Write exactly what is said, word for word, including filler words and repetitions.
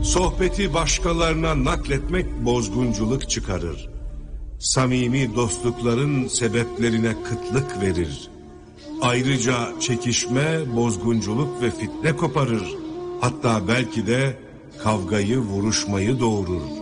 Sohbeti başkalarına nakletmek bozgunculuk çıkarır. Samimi dostlukların sebeplerine kıtlık verir. Ayrıca çekişme, bozgunculuk ve fitne koparır. Hatta belki de kavgayı, vuruşmayı doğurur.